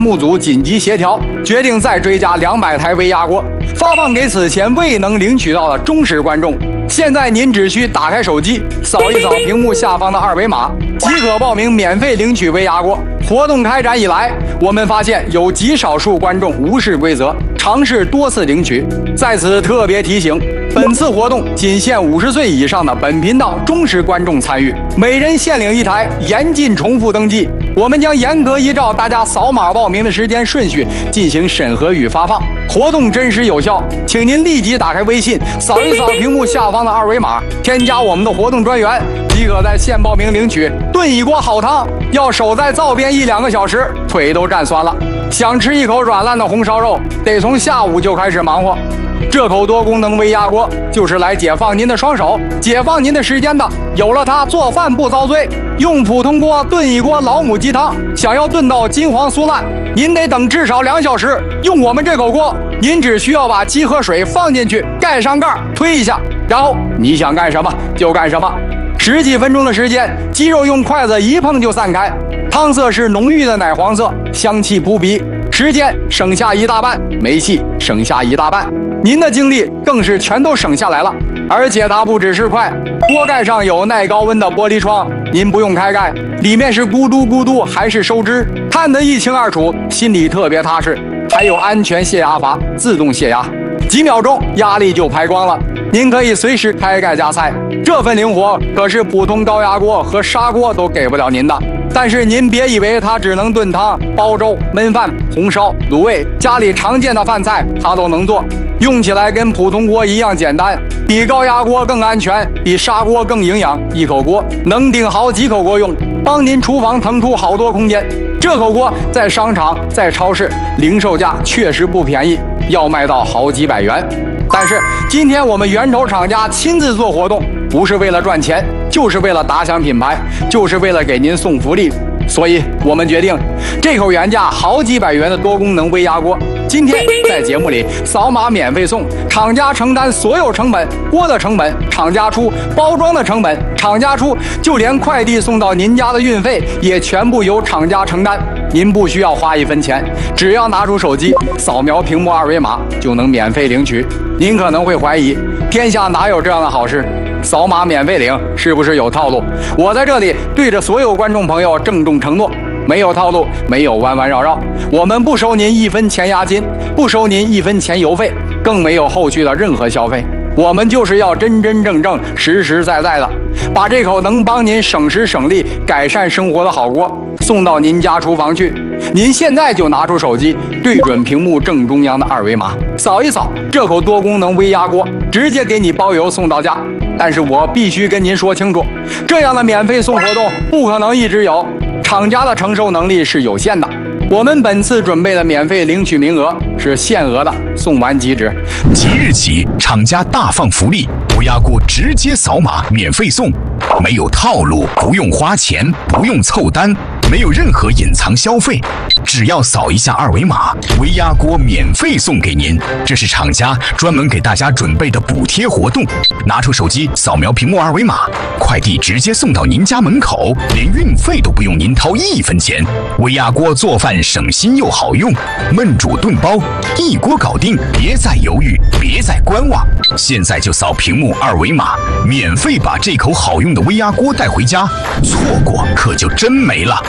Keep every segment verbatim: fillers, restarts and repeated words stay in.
目组紧急协调，决定再追加两百台微压锅，发放给此前未能领取到的忠实观众。现在您只需打开手机，扫一扫屏幕下方的二维码，即可报名免费领取微压锅。活动开展以来，我们发现有极少数观众无视规则，尝试多次领取。在此特别提醒，本次活动仅限五十岁以上的本频道忠实观众参与，每人限领一台，严禁重复登记。我们将严格依照大家扫码报名的时间顺序进行审核与发放，活动真实有效，请您立即打开微信，扫一扫屏幕下方的二维码，添加我们的活动专员，即可在线报名领取炖一锅好汤。要守在灶边一两个小时，腿都站酸了。想吃一口软烂的红烧肉，得从下午就开始忙活。这口多功能微压锅就是来解放您的双手，解放您的时间的。有了它，做饭不遭罪。用普通锅炖一锅老母鸡汤，想要炖到金黄酥烂，您得等至少两小时。用我们这口锅，您只需要把鸡和水放进去，盖上盖，推一下，然后你想干什么就干什么。十几分钟的时间，鸡肉用筷子一碰就散开，汤色是浓郁的奶黄色，香气扑鼻。时间省下一大半，煤气省下一大半，您的精力更是全都省下来了。而且它不只是快，锅盖上有耐高温的玻璃窗，您不用开盖，里面是咕嘟咕嘟还是收汁，看得一清二楚，心里特别踏实。还有安全泄压阀，自动泄压，几秒钟压力就排光了，您可以随时开盖加菜。这份灵活可是普通高压锅和砂锅都给不了您的。但是您别以为它只能炖汤、煲粥、焖饭、红烧、卤味，家里常见的饭菜它都能做，用起来跟普通锅一样简单，比高压锅更安全，比砂锅更营养。一口锅能顶好几口锅用，帮您厨房腾出好多空间。这口锅在商场、在超市零售价确实不便宜，要卖到好几百元。但是今天我们源头厂家亲自做活动，不是为了赚钱，就是为了打响品牌，就是为了给您送福利。所以我们决定，这口原价好几百元的多功能微压锅，今天在节目里扫码免费送，厂家承担所有成本，锅的成本厂家出，包装的成本厂家出，就连快递送到您家的运费也全部由厂家承担。您不需要花一分钱，只要拿出手机扫描屏幕二维码就能免费领取。您可能会怀疑，天下哪有这样的好事？扫码免费领是不是有套路？我在这里对着所有观众朋友郑重承诺，没有套路，没有弯弯绕绕，我们不收您一分钱押金，不收您一分钱邮费，更没有后续的任何消费。我们就是要真真正正、实实在在的把这口能帮您省时省力、改善生活的好锅送到您家厨房去。您现在就拿出手机，对准屏幕正中央的二维码，扫一扫，这口多功能微压锅直接给你包邮送到家。但是我必须跟您说清楚，这样的免费送活动不可能一直有，厂家的承受能力是有限的。我们本次准备的免费领取名额是限额的，送完即止。 即日起，厂家大放福利，微压锅直接扫码免费送，没有套路，不用花钱，不用凑单，没有任何隐藏消费，只要扫一下二维码，微压锅免费送给您。这是厂家专门给大家准备的补贴活动。拿出手机扫描屏幕二维码，快递直接送到您家门口，连运费都不用您掏一分钱。微压锅做饭省心又好用，焖煮炖煲一锅搞定，别再犹豫，别再观望，现在就扫屏幕二维码，免费把这口好用的微压锅带回家，错过可就真没了。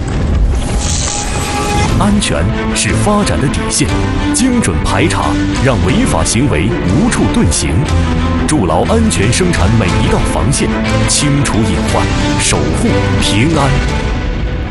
安全是发展的底线，精准排查让违法行为无处遁形，筑牢安全生产每一道防线，清除隐患，守护平安。